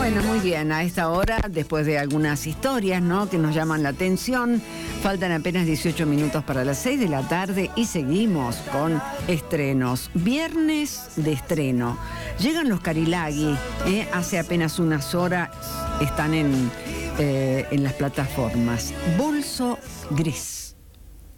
Bueno, muy bien, a esta hora, después de algunas historias, ¿no?, que nos llaman la atención, faltan apenas 18 minutos para las 6 de la tarde y seguimos con estrenos. Viernes de estreno. Llegan los Carilaghi, hace apenas unas horas están en las plataformas. Bolso Gris.